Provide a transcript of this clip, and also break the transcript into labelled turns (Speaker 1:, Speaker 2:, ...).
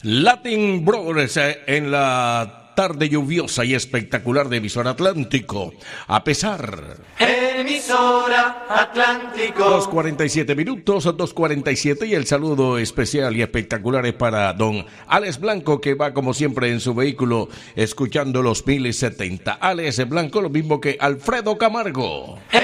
Speaker 1: Latin Brothers en la tarde lluviosa y espectacular de Emisora Atlántico. A pesar.
Speaker 2: Emisora Atlántico.
Speaker 1: 2:47 minutos, 2:47, y el saludo especial y espectacular es para don Alex Blanco, que va como siempre en su vehículo escuchando los 1070. Alex Blanco, lo mismo que Alfredo Camargo.